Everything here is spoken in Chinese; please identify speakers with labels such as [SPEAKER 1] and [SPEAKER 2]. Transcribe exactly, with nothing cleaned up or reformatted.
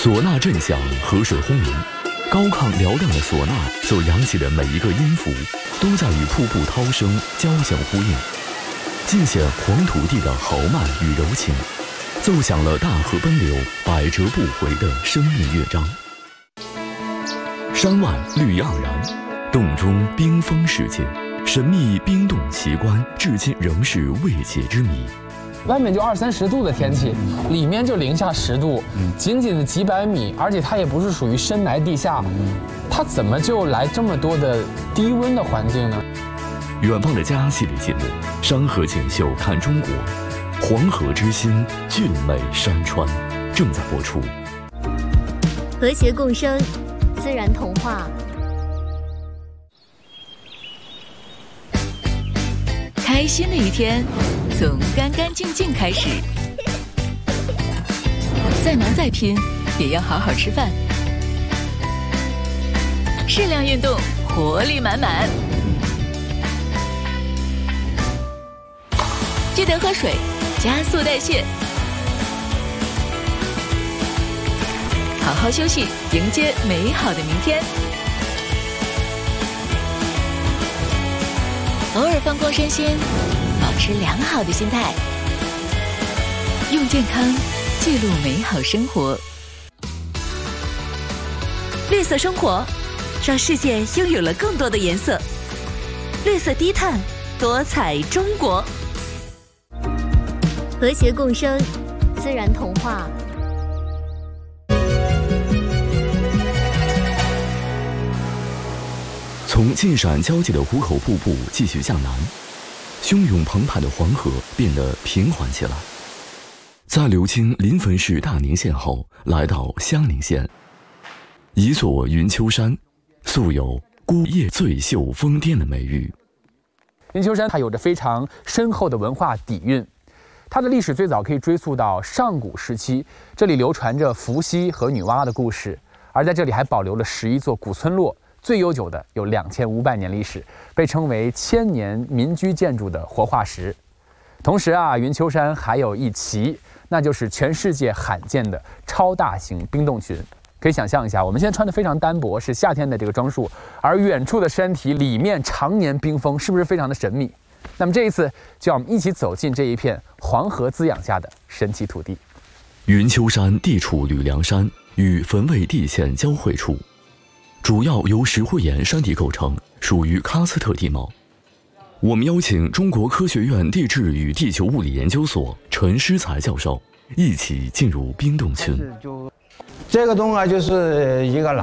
[SPEAKER 1] 唢呐震响，河水轰鸣，高亢嘹亮的唢呐所扬起的每一个音符，都在与瀑布涛声交相呼应，尽显黄土地的豪迈与柔情，奏响了大河奔流、百折不回的生命乐章。山外绿意盎然，洞中冰封世界，神秘冰冻奇观，至今仍是未解之谜。
[SPEAKER 2] 外面就二三十度的天气，里面就零下十度，仅仅的几百米，而且它也不是属于深埋地下，它怎么就来这么多的低温的环境呢？
[SPEAKER 1] 远方的家系列节目《山河锦绣看中国》，黄河之心，俊美山川，正在播出。
[SPEAKER 3] 和谐共生，自然童话。
[SPEAKER 4] 开心的一天，从干干净净开始。再忙再拼，也要好好吃饭。适量运动，活力满满。记得喝水，加速代谢。好好休息，迎接美好的明天。偶尔放空身心，保持良好的心态，用健康记录美好生活。绿色生活，让世界拥有了更多的颜色。绿色低碳，多彩中国。
[SPEAKER 3] 和谐共生，自然童话。
[SPEAKER 1] 从晋陕交界的壶口瀑布继续向南，汹涌澎湃的黄河变得平缓起来。在流经临汾市大宁县后，来到襄宁县，一座云丘山，素有“孤叶醉秀峰巅”的美誉。
[SPEAKER 2] 云丘山它有着非常深厚的文化底蕴，它的历史最早可以追溯到上古时期，这里流传着伏羲和女娲的故事，而在这里还保留了十一座古村落。最悠久的有两千五百年历史，被称为千年民居建筑的活化石。同时啊，云丘山还有一奇，那就是全世界罕见的超大型冰冻群。可以想象一下，我们现在穿的非常单薄，是夏天的这个装束，而远处的山体里面常年冰封，是不是非常的神秘？那么这一次，就让我们一起走进这一片黄河滋养下的神奇土地。
[SPEAKER 1] 云丘山地处吕梁山与汾渭地线交汇处。主要由石灰岩山体构成，属于喀斯特地貌。我们邀请中国科学院地质与地球物理研究所陈师才教授一起进入冰冻群。
[SPEAKER 5] 这个洞啊，就是一个